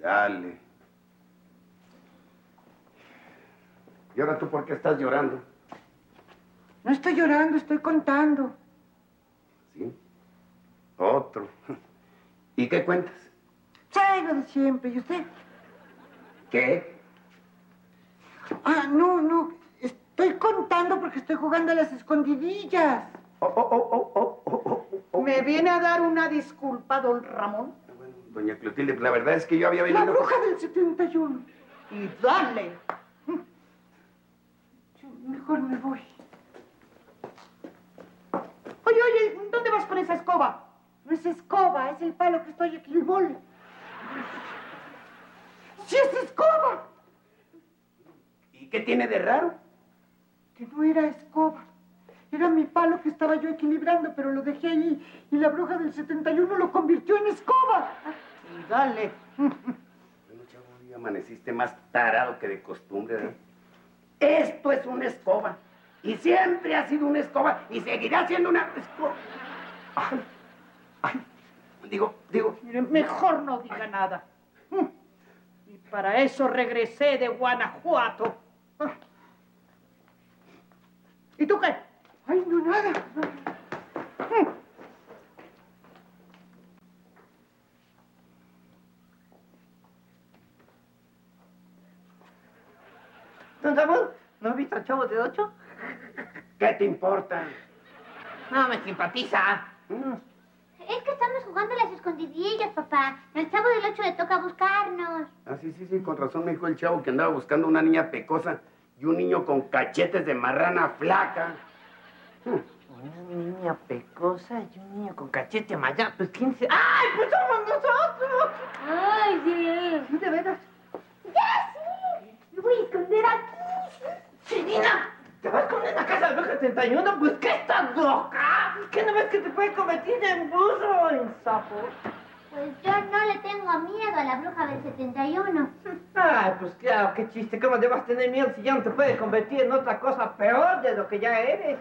Dale. ¿Y ahora tú por qué estás llorando? No estoy llorando, estoy contando. ¿Sí? Otro. ¿Y qué cuentas? Sí, lo de siempre. ¿Y usted? ¿Qué? Ah, no. Estoy contando porque estoy jugando a las escondidillas. ¿Me viene a dar una disculpa, don Ramón? Bueno, doña Clotilde, la verdad es que yo había venido... La bruja del 71. Y dale. Yo mejor me voy. Oye, ¿dónde vas con esa escoba? No es escoba, es el palo que estoy aquí, el bol. ¡Sí es escoba! ¿Y qué tiene de raro? Que no era escoba. Era mi palo que estaba yo equilibrando, pero lo dejé ahí y la bruja del 71 lo convirtió en escoba. Y dale. Bueno, chavo, hoy amaneciste más tarado que de costumbre, ¿verdad? Esto es una escoba. Y siempre ha sido una escoba y seguirá siendo una escoba. Ay. Digo. Mire, mejor no diga nada. Y para eso regresé de Guanajuato. ¿Y tú qué? Ay, no, nada. Don Ramón, ¿no has visto al Chavo del 8? ¿Qué te importa? No, me simpatiza. Es que estamos jugando a las escondidillas, papá. Al Chavo del 8 le toca buscarnos. Ah, sí, con razón me dijo el chavo que andaba buscando una niña pecosa y un niño con cachetes de marrana flaca. Una niña pecosa y un niño con cachete maya. Pues, ¿quién se...? ¡Ay, pues somos nosotros! Ay, sí. ¿Sí, de veras? ¡Ya, sí! Me voy a esconder aquí. ¡Chirina! ¿Te vas con una casa de bruja 31? Pues, ¿qué estás loca? ¿Qué no ves que te puede convertir en burro, en sapo? Pues yo no le tengo miedo a la bruja del 71. Ay, pues claro, qué chiste. ¿Cómo le vas a tener miedo si ya no te puedes convertir en otra cosa peor de lo que ya eres?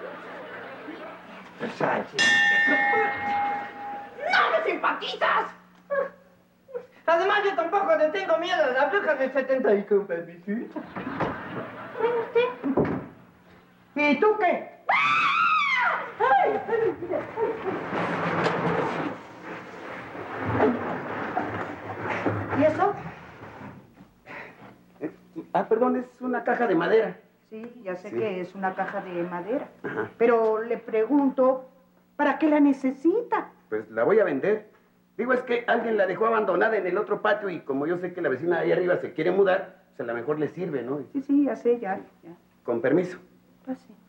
Pues, ay, ¡no me simpatizas! Además, yo tampoco le tengo miedo a la bruja del 70 y con permisito. Bueno, usted. ¿Y tú qué? ¡Ay! ¿Y eso? Perdón, es una caja de madera. Sí, ya sé que es una caja de madera. Ajá. Pero le pregunto, ¿para qué la necesita? Pues la voy a vender. Digo, es que alguien la dejó abandonada en el otro patio y como yo sé que la vecina de ahí arriba se quiere mudar, pues a lo mejor le sirve, ¿no? Sí, ya sé, ya. Con permiso. Pues sí.